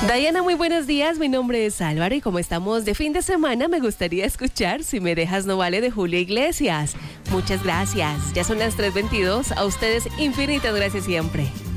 Diana, muy buenos días. Mi nombre es Álvaro y como estamos de fin de semana, me gustaría escuchar Si me dejas no vale de Julio Iglesias. Muchas gracias. Ya son las 3:22. A ustedes infinitas gracias siempre.